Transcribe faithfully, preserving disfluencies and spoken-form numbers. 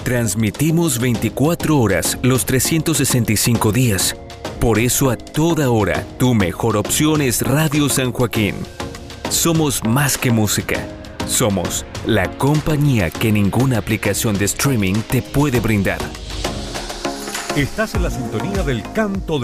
Transmitimos veinticuatro horas los trescientos sesenta y cinco días. Por eso a toda hora, tu mejor opción es Radio San Joaquín. Somos más que música. Somos la compañía que ninguna aplicación de streaming te puede brindar. Estás en la sintonía del canto de